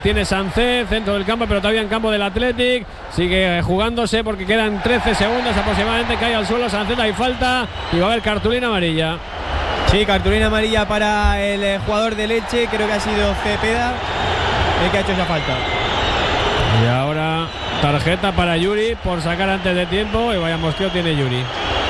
Tiene Sánchez dentro del campo, pero todavía en campo del Athletic. Sigue jugándose porque quedan 13 segundos aproximadamente. Cae al suelo Sánchez, hay falta y va a haber cartulina amarilla. Sí, cartulina amarilla para el jugador de Elche. Creo que ha sido Cepeda el que ha hecho esa falta. Y ahora tarjeta para Yuri por sacar antes de tiempo. Y vaya mosqueo tiene Yuri.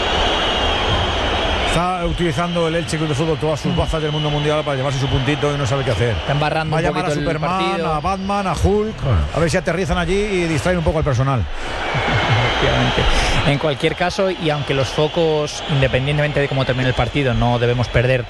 Está utilizando el Elche Club de Fútbol todas sus bazas del mundo mundial para llevarse su puntito y no sabe qué hacer. Está embarrando va a un llamar a poquito Superman, el partido. a Batman, a Hulk, a ver si aterrizan allí y distraen un poco al personal. Efectivamente. En cualquier caso, y aunque los focos, independientemente de cómo termine el partido, no debemos perder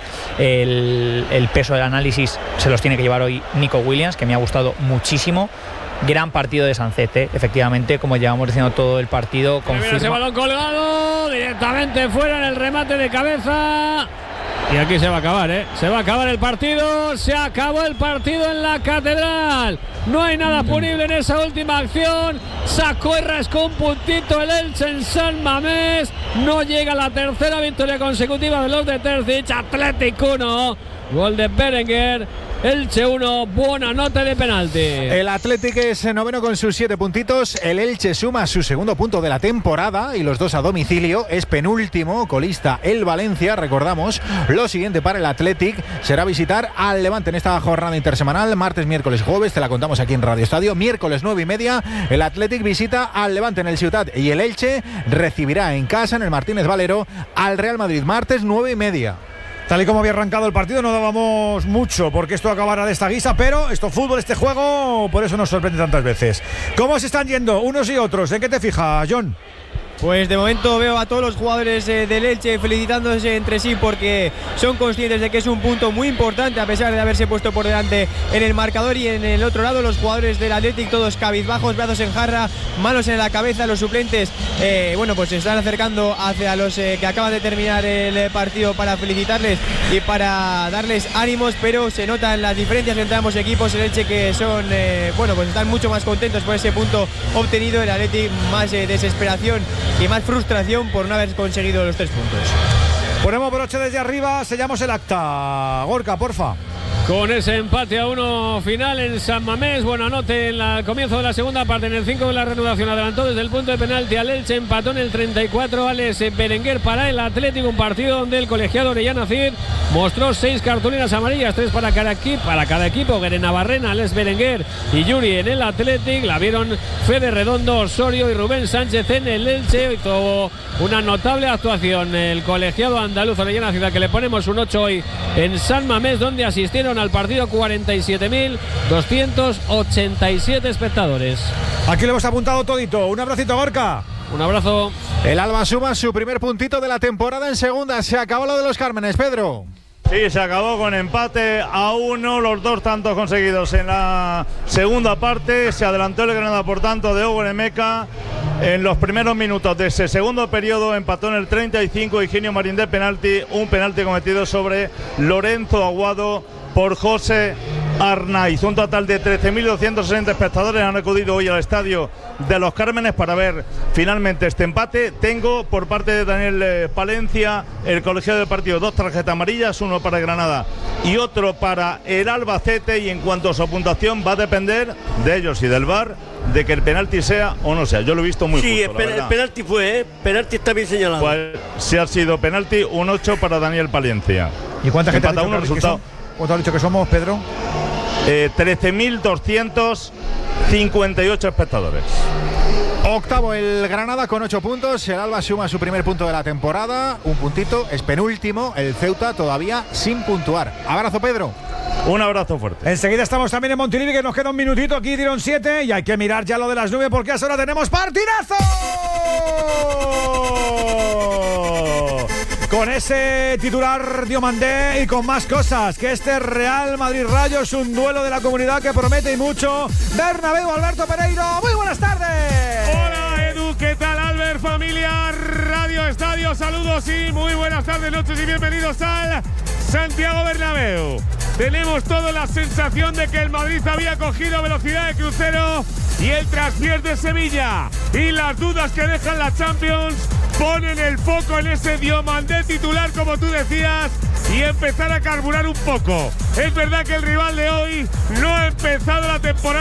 el peso del análisis, se los tiene que llevar hoy Nico Williams, que me ha gustado muchísimo. Gran partido de Sánchez, efectivamente, como llevamos diciendo todo el partido. Confirma. Ese balón colgado directamente fuera en el remate de cabeza. Y aquí se va a acabar, Se va a acabar el partido. Se acabó el partido en la Catedral. No hay nada punible en esa última acción. Sacó y rascó un puntito el Elche en San Mamés. No llega a la tercera victoria consecutiva de los de Terzic. Athletic 1. Gol de Berenguer. Elche 1, buena nota de penalti. El Athletic es noveno con sus 7 puntitos. El Elche suma su segundo punto de la temporada y los dos a domicilio. Es penúltimo, colista el Valencia. Recordamos, lo siguiente para el Athletic será visitar al Levante en esta jornada intersemanal. Martes, miércoles, jueves, te la contamos aquí en Radio Estadio. Miércoles 9:30, el Athletic visita al Levante en el Ciutat y el Elche recibirá en casa, en el Martínez Valero, al Real Madrid. Martes 9:30. Tal y como había arrancado el partido no dábamos mucho porque esto acabara de esta guisa, pero esto fútbol, este juego, por eso nos sorprende tantas veces. ¿Cómo se están yendo unos y otros? ¿En qué te fijas, John? Pues de momento veo a todos los jugadores del Elche felicitándose entre sí porque son conscientes de que es un punto muy importante a pesar de haberse puesto por delante en el marcador. Y en el otro lado los jugadores del Athletic todos cabizbajos, brazos en jarra, manos en la cabeza. Los suplentes pues se están acercando hacia los que acaban de terminar el partido para felicitarles y para darles ánimos, pero se notan las diferencias entre ambos equipos. El Elche que son pues están mucho más contentos por ese punto obtenido, el Athletic más desesperación y más frustración por no haber conseguido los 3 puntos. Ponemos broche desde arriba, sellamos el acta. Gorka, porfa. Con ese empate a 1 final en San Mamés, Buenanote en el comienzo de la segunda parte, en el 5 de la reanudación, adelantó desde el punto de penalti al Elche, empató en el 34 Alex Berenguer para el Atlético, un partido donde el colegiado Orellana Cid mostró 6 cartulinas amarillas, 3 para cada equipo, Guerena Barrena, Alex Berenguer y Yuri en el Atlético, la vieron Fede Redondo, Osorio y Rubén Sánchez en el Elche. Hizo una notable actuación el colegiado andaluz Orellana Cid, que le ponemos un 8 hoy en San Mamés, donde asistieron al partido 47.287 espectadores. Aquí lo hemos apuntado todito. Un abracito, Gorka. Un abrazo. El Alba suma su primer puntito de la temporada en segunda. Se acabó lo de los Cármenes, Pedro. Sí, se acabó con empate a 1, los 2 tantos conseguidos en la segunda parte. Se adelantó el Granada, por tanto, de Hugo Nemeca. En los primeros minutos de ese segundo periodo empató en el 35 Higinio Marín de penalti, un penalti cometido sobre Lorenzo Aguado por José Arnaiz. Un total de 13.260 espectadores han acudido hoy al estadio de los Cármenes para ver finalmente este empate. Tengo por parte de Daniel Palencia, el colegiado del partido, 2 tarjetas amarillas, uno para Granada y otro para el Albacete, y en cuanto a su puntuación va a depender de ellos y del VAR de que el penalti sea o no sea. Yo lo he visto muy justo, el penalti fue, penalti está bien señalado. Pues si ha sido penalti, un 8 para Daniel Palencia. ¿Y cuánta gente ha dicho resultado? ¿Cuánto ha dicho que somos, Pedro? 13.258 espectadores. Octavo el Granada con 8 puntos. El Alba suma su primer punto de la temporada. Un puntito, es penúltimo. El Ceuta todavía sin puntuar. Abrazo, Pedro. Un abrazo fuerte. Enseguida estamos también en Montilivi, que nos queda un minutito. Aquí dieron 7 y hay que mirar ya lo de las 9 porque a esa hora tenemos partidazo. Con ese titular Diomandé y con más cosas, que este Real Madrid Rayo es un duelo de la comunidad que promete y mucho. Bernabéu, Alberto Pereiro, muy buenas tardes. Hola Edu, ¿qué tal Albert, familia Radio Estadio? Saludos y muy buenas tardes, noches y bienvenidos al Santiago Bernabéu. Tenemos toda la sensación de que el Madrid había cogido velocidad de crucero y el traspiés de Sevilla y las dudas que dejan la Champions ponen el foco en ese Diomandé titular, como tú decías, y empezar a carburar un poco. Es verdad que el rival de hoy no ha empezado la temporada